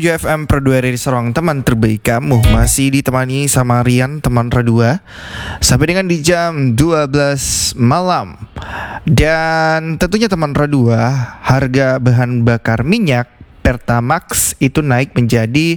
FM Perdua dari Sorong, teman terbaik kamu. Masih ditemani sama Rian, teman Redua, sampai dengan di jam 12 malam. Dan tentunya teman Redua, harga bahan bakar minyak Pertamax itu naik menjadi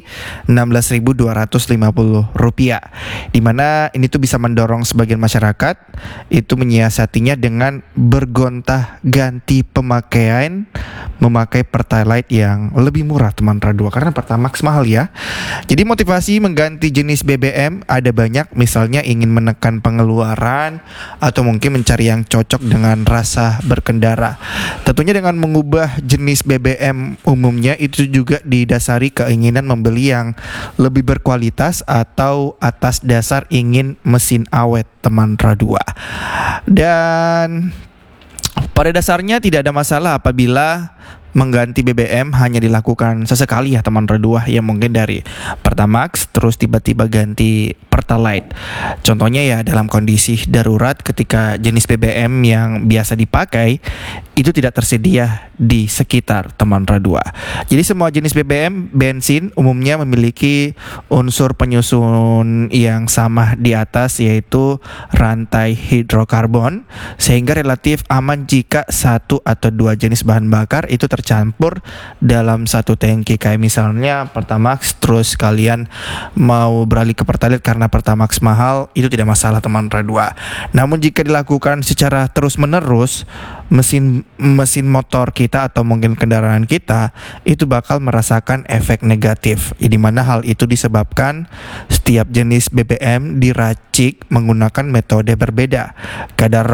Rp16.250, dimana ini tuh bisa mendorong sebagian masyarakat itu menyiasatinya dengan bergonta-ganti pemakaian, memakai Pertalite yang lebih murah teman Radua, karena Pertamax mahal ya. Jadi motivasi mengganti jenis BBM ada banyak, misalnya ingin menekan pengeluaran atau mungkin mencari yang cocok dengan rasa berkendara. Tentunya dengan mengubah jenis BBM umumnya itu juga didasari keinginan membeli yang lebih berkualitas atau atas dasar ingin mesin awet teman Radua. Dan pada dasarnya tidak ada masalah apabila mengganti BBM hanya dilakukan sesekali ya teman Redua, yang mungkin dari Pertamax terus tiba-tiba ganti Pertalite. Contohnya ya dalam kondisi darurat ketika jenis BBM yang biasa dipakai itu tidak tersedia di sekitar teman Redua. Jadi semua jenis BBM bensin umumnya memiliki unsur penyusun yang sama di atas, yaitu rantai hidrokarbon, sehingga relatif aman jika satu atau dua jenis bahan bakar itu tercampur dalam satu tangki. Kayak misalnya Pertamax terus kalian mau beralih ke Pertalite karena Pertamax mahal, itu tidak masalah teman Radua. Namun jika dilakukan secara terus menerus, mesin motor kita atau mungkin kendaraan kita itu bakal merasakan efek negatif, di mana hal itu disebabkan setiap jenis BBM diracik menggunakan metode berbeda. Kadar